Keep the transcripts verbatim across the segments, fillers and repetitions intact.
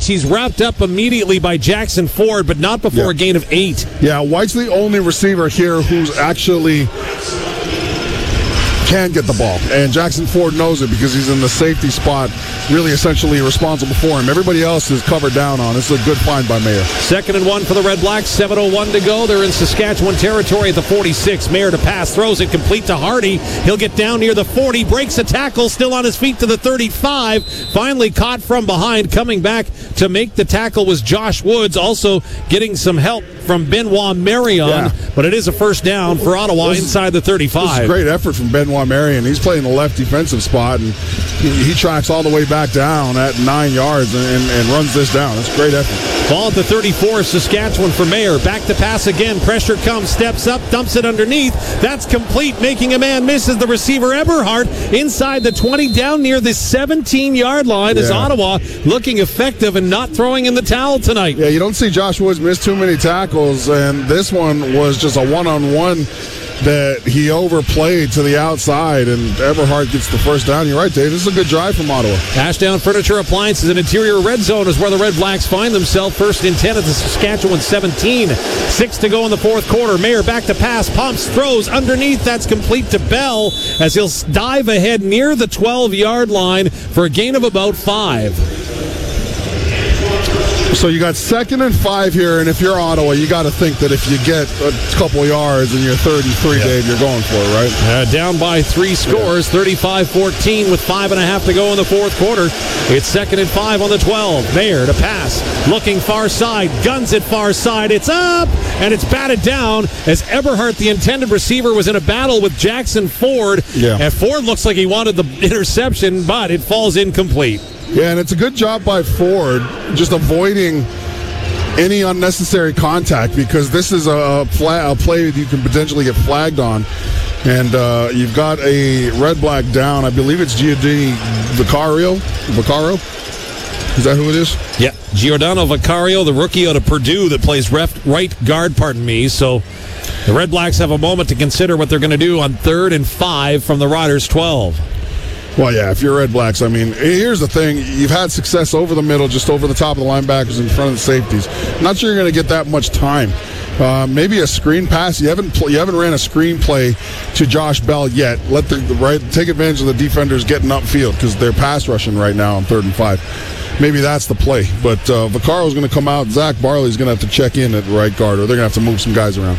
six. He's wrapped up immediately by Jackson Ford, but not before yeah. a gain of eight. Yeah, White's the only receiver here who's actually can get the ball, and Jackson Ford knows it because he's in the safety spot, really essentially responsible for him. Everybody else is covered down on. It's a good find by Mayer. Second and one for the Red Blacks, seven oh one to go. They're in Saskatchewan territory at the forty-six. Mayer to pass, throws it complete to Hardy. He'll get down near the forty, breaks a tackle, still on his feet to the thirty-five. Finally caught from behind. Coming back to make the tackle was Josh Woods, also getting some help from Benoit Marion, yeah. but it is a first down for Ottawa this, inside the thirty-five. This is a great effort from Benoit Marion. He's playing the left defensive spot, and he, he tracks all the way back down at nine yards and, and, and runs this down. It's a great effort. Ball at the thirty-four, Saskatchewan for Mayer. Back to pass again. Pressure comes, steps up, dumps it underneath. That's complete, making a man misses the receiver Eberhardt inside the twenty, down near the seventeen-yard line. Is yeah. Ottawa looking effective and not throwing in the towel tonight. Yeah, you don't see Josh Woods miss too many tackles, and this one was just a one-on-one that he overplayed to the outside, and Eberhardt gets the first down. You're right, Dave. This is a good drive from Ottawa. Ashdown Furniture Appliances and Interior Red Zone is where the Red Blacks find themselves. First and ten at the Saskatchewan seventeen. Six to go in the fourth quarter. Mayer back to pass, pumps, throws underneath. That's complete to Bell as he'll dive ahead near the twelve-yard line for a gain of about five. So you got second and five here, and if you're Ottawa, you got to think that if you get a couple yards and you're thirty-three, yeah. Dave, you're going for it, right? Uh, down by three scores, thirty-five fourteen with five and a half to go in the fourth quarter. It's second and five on the twelve. Mayer to pass, looking far side, guns it far side. It's up, and it's batted down as Eberhardt, the intended receiver, was in a battle with Jackson Ford. Yeah. And Ford looks like he wanted the interception, but it falls incomplete. Yeah, and it's a good job by Ford just avoiding any unnecessary contact, because this is a, fla- a play that you can potentially get flagged on. And uh, you've got a Red-Black down. I believe it's Giordano Vicario. Vicario? Is that who it is? Yeah, Giordano Vicario, the rookie out of Purdue that plays ref- right guard, pardon me. So the Red Blacks have a moment to consider what they're going to do on third and five from the Riders' twelve. Well, yeah, if you're Red Blacks, I mean, here's the thing. You've had success over the middle, just over the top of the linebackers in front of the safeties. Not sure you're going to get that much time. Uh, maybe a screen pass. You haven't pl- you haven't ran a screen play to Josh Bell yet. Let the, the right take advantage of the defenders getting upfield, because they're pass rushing right now on third and five. Maybe that's the play. But uh, Vaccaro's going to come out. Zach Barley's going to have to check in at right guard, or they're going to have to move some guys around.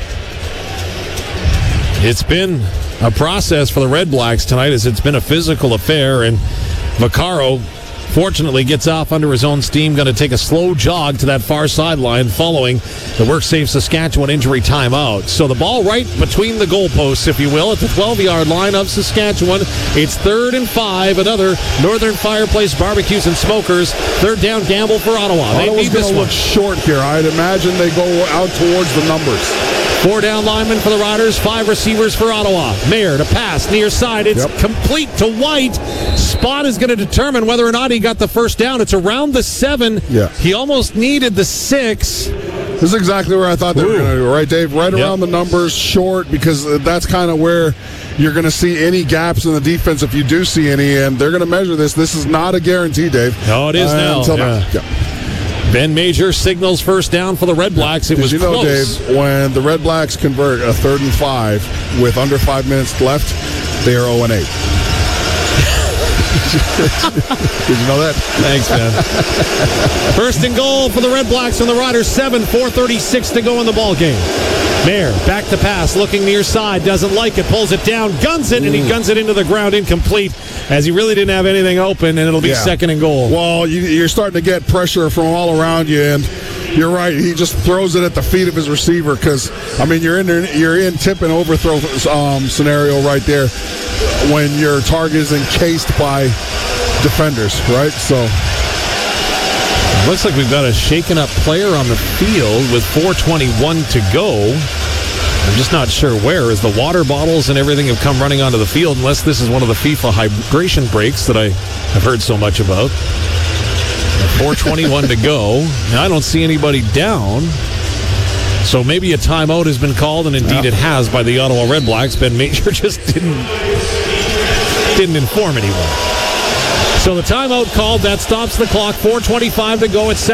It's been a process for the Red Blacks tonight, as it's been a physical affair, and Vaccaro fortunately gets off under his own steam. Going to take a slow jog to that far sideline following the WorkSafe Saskatchewan injury timeout. So the ball right between the goalposts, if you will, at the twelve-yard line of Saskatchewan. It's third and five. Another Northern Fireplace Barbecues and Smokers third down gamble for Ottawa. They Ottawa's need this one. Look short here. I'd imagine they go out towards the numbers. Four down linemen for the Riders, five receivers for Ottawa. Mayer to pass near side. It's yep. complete to White. Spot is going to determine whether or not he got the first down. It's around the seven. Yeah. He almost needed the six. This is exactly where I thought they Ooh. were going to do, right, Dave? Right yep. around the numbers, short, because that's kind of where you're going to see any gaps in the defense if you do see any, and they're going to measure this. This is not a guarantee, Dave. No, it is uh, now. Until yeah. now. Yeah. Ben Major signals first down for the Red Blacks. It Did was you know, close. Dave, when the Red Blacks convert a third and five with under five minutes left, they are oh and eight. Did you know that? Thanks, man. First and goal for the Red Blacks on the Riders. seven, four thirty-six to go in the ball game. Mayer back to pass, looking near side, doesn't like it, pulls it down, guns it, and he guns it into the ground, incomplete, as he really didn't have anything open, and it'll be yeah. second and goal. Well, you, you're starting to get pressure from all around you, and you're right. He just throws it at the feet of his receiver, because I mean you're in there, you're in tip and overthrow um, scenario right there when your target is encased by defenders, right? So. Looks like we've got a shaken up player on the field with four twenty-one to go. I'm just not sure where, as the water bottles and everything have come running onto the field, unless this is one of the FIFA hydration breaks that I have heard so much about. four twenty-one to go. And I don't see anybody down. So maybe a timeout has been called, and indeed yeah. it has by the Ottawa Red Blacks. Ben Major just didn't, didn't inform anyone. So the timeout called. That stops the clock. four twenty-five to go. It's